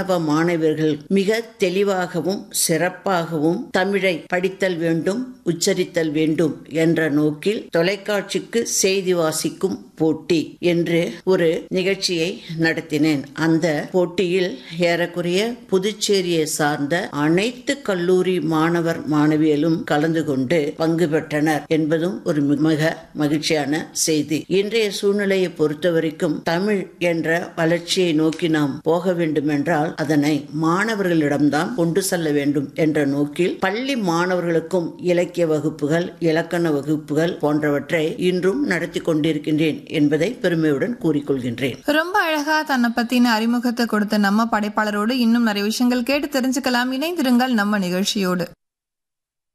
மாணவ மாணவியர்கள் மிக தெளிவாகவும் சிறப்பாகவும் தமிழை படித்தல் வேண்டும், உச்சரித்தல் வேண்டும் என்ற நோக்கில் தொலைக்காட்சிக்கு செய்தி வாசிக்கும் போட்டி என்று ஒரு நிகழ்ச்சியை நடத்தினேன். அந்த போட்டியில் ஏறக்குறைய புதுச்சேரியை சார்ந்த அனைத்து கல்லூரி மாணவர் மாணவியலும் கலந்து கொண்டு பங்கு பெற்றனர் என்பதும் ஒரு மிக மகிழ்ச்சியான செய்தி. இன்றைய சூழ்நிலையை பொறுத்தவரைக்கும் தமிழ் என்ற வளர்ச்சியை நோக்கி நாம் போக வேண்டும் என்றால் அதனை மாணவர்களிடம்தான் கொண்டு செல்ல வேண்டும் என்ற நோக்கில் பள்ளி மாணவர்களுக்கும் இலக்கிய வகுப்புகள், இலக்கண வகுப்புகள் போன்றவற்றை இன்றும் நடத்தி கொண்டிருக்கின்றேன் என்பதை பெருமையுடன் கூறிக்கொள்கின்றேன். ரொம்ப அழகா தன்னை பத்தின அறிமுகத்தை கொடுத்த நம்ம படைப்பாளரோடு இன்னும் நிறைய விஷயங்கள் கேட்டு தெரிஞ்சுக்கலாம். இணைந்திருங்கள் நம்ம நிகழ்ச்சியோடு.